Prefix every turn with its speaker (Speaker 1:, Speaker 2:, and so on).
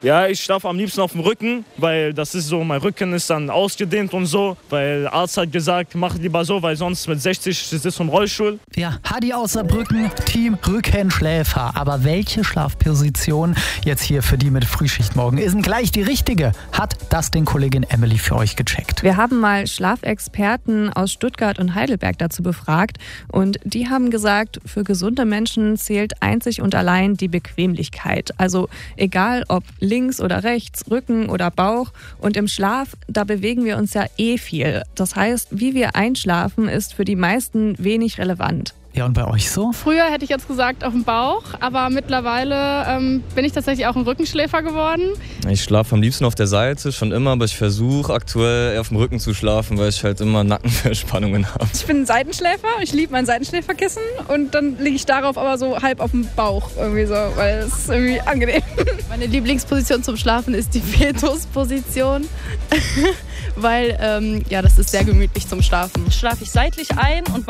Speaker 1: Ja, ich schlafe am liebsten auf dem Rücken, weil das ist so, mein Rücken ist dann ausgedehnt und so. Weil der Arzt hat gesagt, mach lieber so, weil sonst mit 60 sitzt du im Rollstuhl.
Speaker 2: Ja, Hadi aus Saarbrücken, Team Rückenschläfer. Aber welche Schlafposition jetzt hier für die mit Frühschicht morgen ist denn gleich die richtige? Hat das den Kollegin Emily für euch gecheckt.
Speaker 3: Wir haben mal Schlafexperten aus Stuttgart und Heidelberg dazu befragt und die haben gesagt, für gesunde Menschen zählt einzig und allein die Bequemlichkeit. Also egal ob links oder rechts, Rücken oder Bauch. Und im Schlaf, da bewegen wir uns ja viel. Das heißt, wie wir einschlafen, ist für die meisten wenig relevant.
Speaker 2: Ja, und bei euch so?
Speaker 4: Früher hätte ich jetzt gesagt auf dem Bauch, aber mittlerweile bin ich tatsächlich auch ein Rückenschläfer geworden.
Speaker 5: Ich schlafe am liebsten auf der Seite, schon immer, aber ich versuche aktuell eher auf dem Rücken zu schlafen, weil ich halt immer Nackenverspannungen habe.
Speaker 6: Ich bin ein Seitenschläfer, ich liebe mein Seitenschläferkissen und dann liege ich darauf aber so halb auf dem Bauch irgendwie so, weil es ist irgendwie angenehm.
Speaker 7: Meine Lieblingsposition zum Schlafen ist die Fetusposition, weil das ist sehr gemütlich zum Schlafen.
Speaker 8: Schlafe ich seitlich ein und